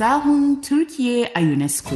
sahun Türkiye a UNESCO.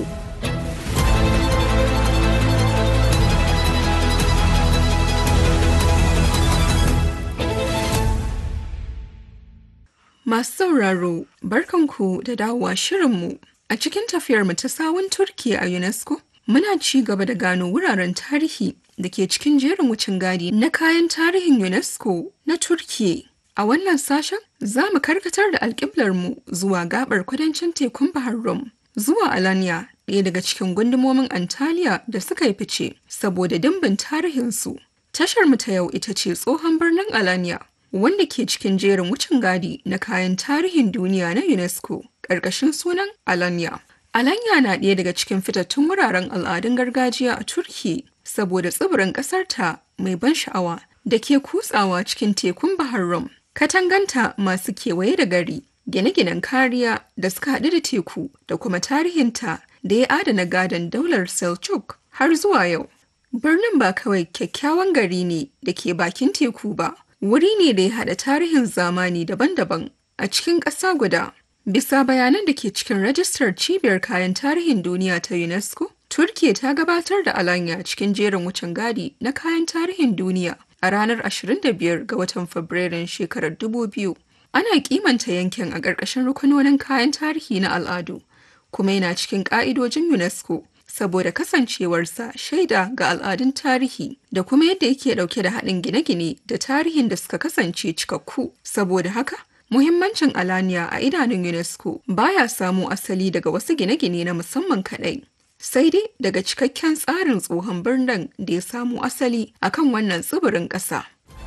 Masu sauraro, barkanku da dawowa shirinmu. A cikin tafiyarmu ta sawun Turkiye a UNESCO, muna ci gaba da gano wuraren tarihi da ke cikin jerin wucin gadi na kayan tarihin UNESCO na Turkiye. A wannan sashen, za mu karkatar da alƙiblarmu zuwa gabar kudancin tekun Bahar Rum, zuwa Alanya, ɗaya daga cikin gundumomin Antalya da suka yi fice saboda dimbin tarihinsu. Tasharmu ta yau ita ce tsohon birnin Alanya, wanda ke cikin jerin wucin gadi na kayan tarihin duniya na UNESCO ƙarƙashin sunan Alanya. Alanya na ɗaya daga cikin fitattun wuraren al'adun gargajiya a Turki saboda tsibirin ƙasarta mai ban sha'awa da ke kutsawa cikin tekun Bahar Rum. Katanganta masu kewaye da gari, gine-ginen kariya da suka haɗu da teku da kuma tarihinta da ya adana gadon daular Selçuk har zuwa yau. Birnin ba kawai kyakkyawan gari ne da ke bakin teku ba, wuri ne da ya haɗa tarihin zamani daban-daban a cikin ƙasa guda. Bisa bayanan da ke cikin rajistar Cibiyar Kayan Tarihin Duniya ta UNESCO, Turkiye ta gabatar da Alanya cikin jerin wucin gadi na kayan tarihin duniya a ranar 25 ga watan Fabrairun shekarar 2000. Ana kimanta yankin a ƙarƙashin rukunonin kayan tarihi na al'adu, kuma yana cikin ƙa'idojin UNESCO saboda kasancewarsa shaida ga al'adun tarihi da kuma yadda yake ɗauke da haɗin gine-gine da tarihin da suka kasance cikakku. Saboda haka, muhimmancin Alanya a idanun UNESCO baya samo asali daga wasu gine-gine na musamman kaɗai, sai dai daga cikakken tsarin tsohon birnin da ya samo asali akan wannan tsibirin ƙasa.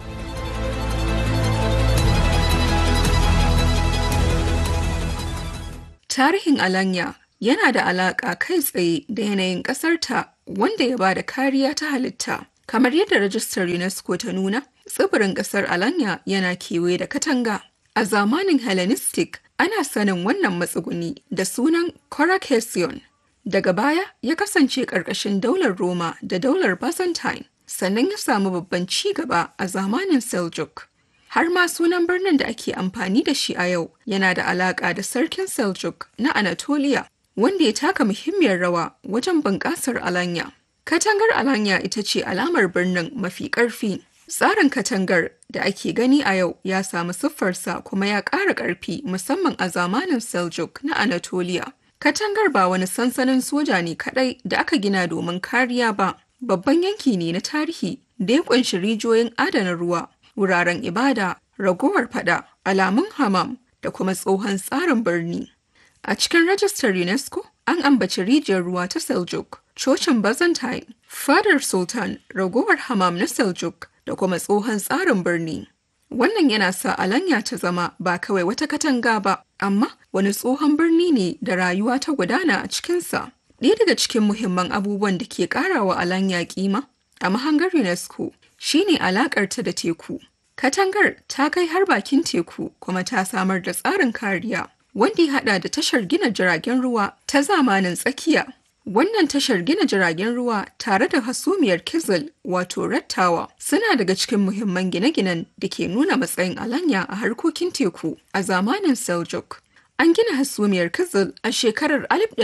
Tarihin Alanya yana da alaƙa kai tsaye da yanayin ƙasarta wanda ya ba da kariya ta halitta. Kamar yadda rajistar UNESCO ta nuna, tsibirin ƙasar Alanya yana kewaye da katanga. A zamanin Hellenistic, ana sanin wannan matsuguni da sunan Korakesion. Daga baya ya kasance ƙarƙashin daular Roma da daular Byzantine, sannan ya samu babban ci gaba a zamanin Seljuk. Har ma sunan birnin da ake amfani da shi a yau yana da alaƙa da sarkin Seljuk na Anatolia, wanda ya taka muhimmiyar rawa wajen bunƙasar Alanya. Katangar Alanya ita ce alamar birnin mafi ƙarfi. Tsarin katangar da ake gani a yau ya samu siffarsa kuma ya ƙara ƙarfi musamman a zamanin Seljuk na Anatolia. Katangar ba wani sansanin soja ne kaɗai da aka gina domin kariya ba, babban yanki ne na tarihi da ya ƙunshi rijiyoyin adana ruwa, wuraren ibada, ragowar fada, alamun hamam da kuma tsohon tsarin birni. A cikin rajistar UNESCO, an ambaci rijiyar ruwa ta Seljuk, cocin Byzantine, fadar Sultan, ragowar hamam na Seljuk da kuma tsohon tsarin birni. Wannan yana sa Alanya ta zama ba kawai wata katanga ba, amma wani tsohon birni ne da rayuwa ta gudana a cikinsa. Ɗaya daga cikin muhimman abubuwan da ke ƙarawa Alanya kima a mahangar UNESCO shine alaƙarta da teku. Katangar ta kai har bakin teku kuma ta samar da tsarin kariya, wanda ya haɗa da tashar gina jiragen ruwa ta zamanin tsakiya. Wannan tashar gina jiragen ruwa tare da hasumiyar Kizil wato Red Tower suna daga cikin muhimman gine-ginen da ke nuna matsayin Alanya a harkokin teku a zamanin Seljuk. An gina hasumiyar Kizil a shekarar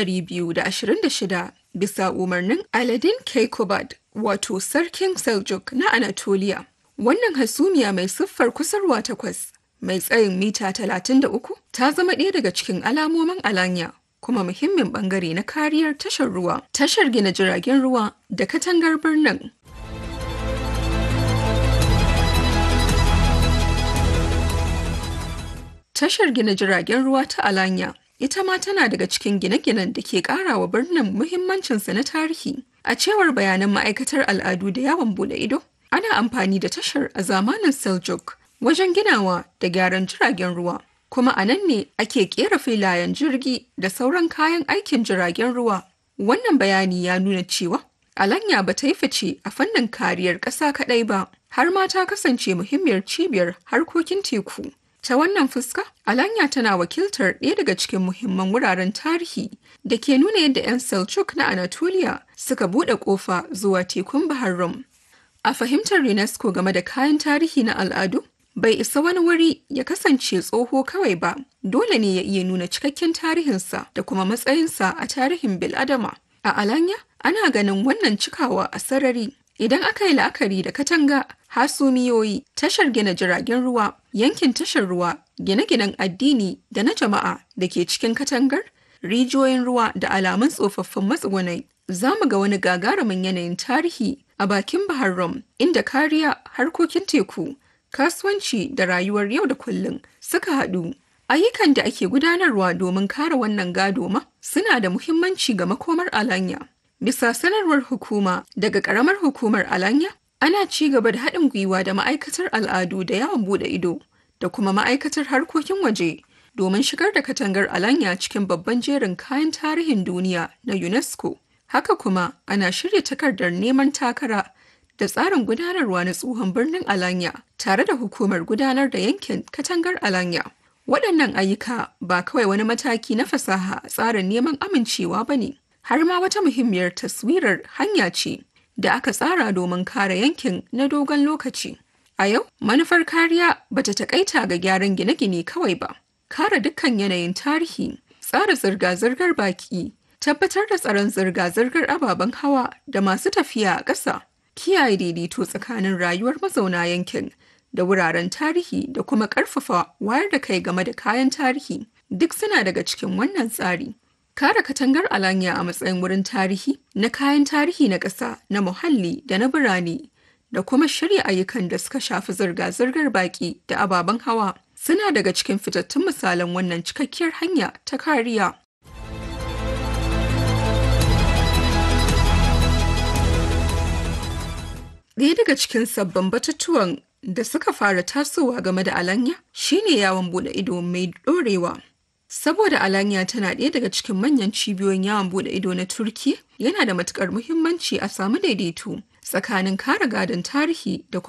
226 bisa umarnin Aladin Keykubat wato Sarkin Seljuk na Anatolia. Wannan hasumiya mai siffar kusurwa 8 mai tsayin mita 33 ta zama ɗaya daga cikin alamomin Alanya, kuma muhimmin bangare na kariyar tashar ruwa, tashar gina jiragen ruwa da katangar birnin. Tashar gina jiragen ruwa ta Alanya ita ma tana daga cikin gine-ginen da ke ƙarawa birnin muhimmancinsa na tarihi. A cewar bayanan ma'aikatar al'adu da yawon bude ido, ana amfani da tashar a zamanin Seljuk wajen ginawa da gyaran jiragen ruwa. Kuma a nan ne ake kera filayen jirgi da sauran kayan aikin jiragen ruwa. Wannan bayani ya nuna cewa Alanya ba ta yi fice a fannin kariyar ƙasa kaɗai ba, har ma ta kasance muhimmiyar cibiyar harkokin teku. Ta wannan fuska, Alanya tana wakiltar ɗaya daga cikin muhimman wuraren tarihi da ke nuna yadda 'yan Seljuk na Anatolia suka buɗe ƙofa zuwa tekun Bahar Rum. A fahimtar UNESCO game da kayan tarihi na al'adu, Bai isa wani wuri ya kasance tsoho kawai ba, dole ne ya iya nuna cikakken tarihinsa da kuma matsayinsa a tarihin bil'adama. A Alanya, ana ganin wannan cikawa a sarari. Idan aka yi la'akari da katanga, hasumiyoyi, tashar gina jiragen ruwa, yankin tashar ruwa, gine-ginen addini da na jama'a da ke cikin katangar, rijiyoyin ruwa da alamun tsofaffin matsugunai, za mu ga wani gagarumin yanayin tarihi a bakin Bahar Rum, inda kariya, harkokin teku, kasuwanci da rayuwar yau da kullum suka haɗu. Ayyukan da ake gudanarwa domin kare wannan gado ma suna da muhimmanci ga makomar Alanya. Bisa sanarwar hukuma daga ƙaramar hukumar Alanya, ana ci gaba da haɗin gwiwa da ma'aikatar al'adu da yawon buɗe ido da kuma ma'aikatar harkokin waje domin shigar da katangar Alanya cikin babban jerin kayan tarihin duniya na UNESCO. Haka kuma ana shirya takardar neman takara da tsarin gudanarwa na tsohon birnin Alanya tare da hukumar gudanar da yankin katangar Alanya. Waɗannan ayyuka ba kawai wani mataki na fasaha a tsarin neman amincewa ba ne, har ma wata muhimmiyar taswirar hanya ce da aka tsara domin kare yankin na dogon lokaci. A yau, manufar kariya ba ta taƙaita ga gyaran gine-gine kawai ba. Kare dukkan yanayin tarihi, tsara zirga-zirgar baƙi, tabbatar da tsaron zirga-zirgar ababen hawa da masu tafiya a ƙasa, kiyaye daidaito tsakanin rayuwar mazauna yankin da wuraren tarihi da kuma ƙarfafa wayar da kai game da kayan tarihi duk suna daga cikin wannan tsari. Kare katangar Alanya a matsayin wurin tarihi na kayan tarihi na ƙasa, na muhalli da na birane da kuma shirya ayyukan da suka shafi zirga-zirgar baƙi da ababen hawa suna daga cikin fitattun misalan wannan cikakkiyar hanya ta kariya. Ɗaya daga cikin sabbin batutuwan da suka fara tasowa game da Alanya shine yawon bude ido mai dorewa. Saboda Alanya tana ɗaya daga cikin manyan cibiyoyin yawon bude ido na Turki, yana da matukar muhimmanci a samu daidaito tsakanin kare gadon tarihi da